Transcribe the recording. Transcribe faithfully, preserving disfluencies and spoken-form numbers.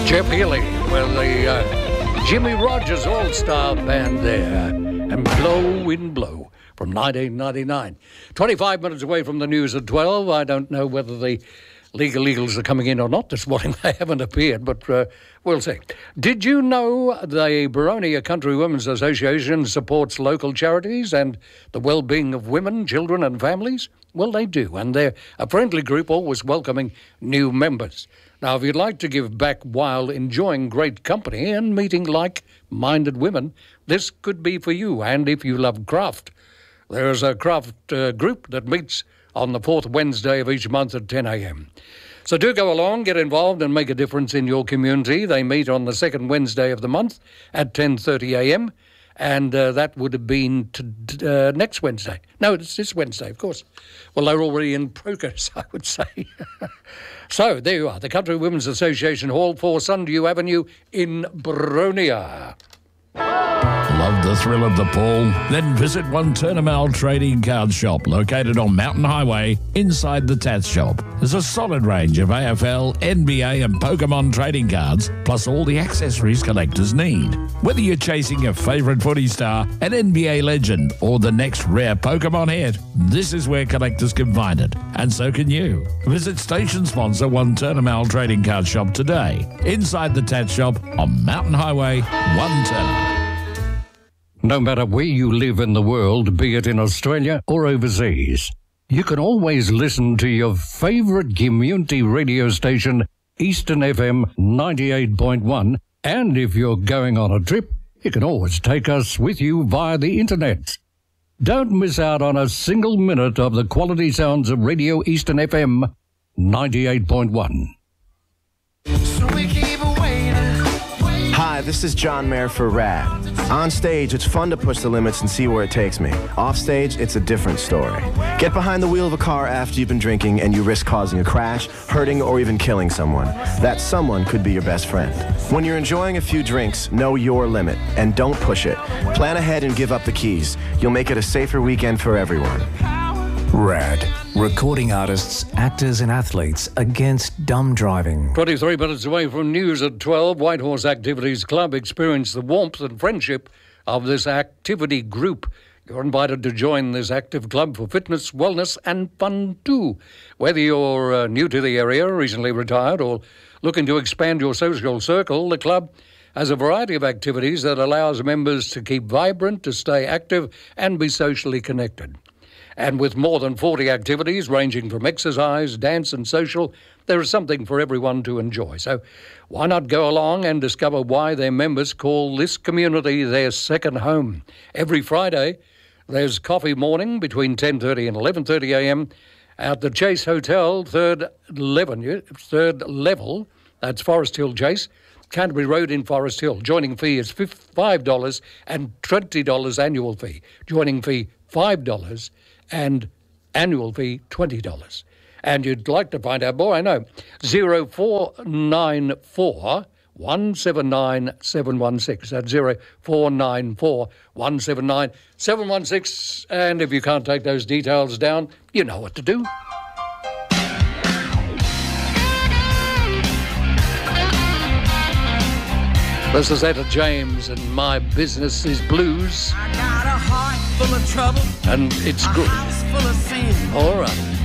Jeff Healey with the uh, Jimmy Rogers All-Star Band there, and Blow in Blow from nineteen ninety-nine. twenty-five minutes away from the news at twelve. I don't know whether the legal eagles are coming in or not this morning. They haven't appeared, but uh, we'll see. Did you know the Boronia Country Women's Association supports local charities and the well-being of women, children and families? Well, they do, and they're a friendly group always welcoming new members. Now, if you'd like to give back while enjoying great company and meeting like-minded women, this could be for you. And if you love craft, there's a craft uh, group that meets on the fourth Wednesday of each month at ten a.m. So do go along, get involved and make a difference in your community. They meet on the second Wednesday of the month at ten thirty a.m. And uh, that would have been to, uh, next Wednesday. No, it's this Wednesday, of course. Well, they're already in progress, I would say. So, there you are, the Country Women's Association Hall, four Sundew Avenue in Boronia. Love the thrill of the pool? Then visit One Turnamal Trading Card Shop, located on Mountain Highway, inside the Tats Shop. There's a solid range of A F L, N B A and Pokemon trading cards, plus all the accessories collectors need. Whether you're chasing your favourite footy star, an N B A legend, or the next rare Pokemon hit, this is where collectors can find it, and so can you. Visit station sponsor One Turnamal Trading Card Shop today, inside the Tats Shop on Mountain Highway, One Turnamal. No matter where you live in the world, be it in Australia or overseas, you can always listen to your favourite community radio station, Eastern F M ninety-eight point one, and if you're going on a trip, you can always take us with you via the internet. Don't miss out on a single minute of the quality sounds of Radio Eastern F M ninety-eight point one. So we keep waiting. Hi, this is John Mayer for RAD. On stage, it's fun to push the limits and see where it takes me. Off stage, it's a different story. Get behind the wheel of a car after you've been drinking and you risk causing a crash, hurting, or even killing someone. That someone could be your best friend. When you're enjoying a few drinks, know your limit and don't push it. Plan ahead and give up the keys. You'll make it a safer weekend for everyone. RAD, recording artists, actors and athletes against dumb driving. twenty-three minutes away from news at twelve, Whitehorse Activities Club experience the warmth and friendship of this activity group. You're invited to join this active club for fitness, wellness and fun too. Whether you're uh, new to the area, recently retired or looking to expand your social circle, the club has a variety of activities that allows members to keep vibrant, to stay active and be socially connected. And with more than forty activities ranging from exercise, dance and social, there is something for everyone to enjoy. So why not go along and discover why their members call this community their second home? Every Friday, there's coffee morning between ten thirty and eleven thirty a.m. at the Chase Hotel, third level, third level, that's Forest Hill Chase, Canterbury Road in Forest Hill. Joining fee is five dollars and twenty dollars annual fee. Joining fee five dollars and annual fee twenty dollars. And you'd like to find out more, I know, zero four nine four, one seven nine, seven one six. That's zero four nine four, one seven nine, seven one six. And if you can't take those details down, you know what to do. This is Etta James and My Business is Blues. I got a heart full of trouble, And it's a good. house full of sin. All right.